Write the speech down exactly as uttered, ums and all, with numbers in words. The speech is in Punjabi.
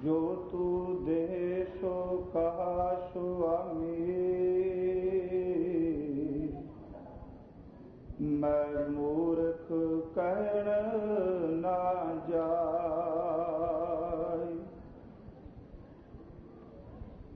ਜੋ ਤੂ ਦੇ ਸੋ ਕਹਾ ਸੁਆਮੀ। ਮੈਂ ਮੂਰਖ ਕਹਿਣ ਨਾ ਜਾਣਾ,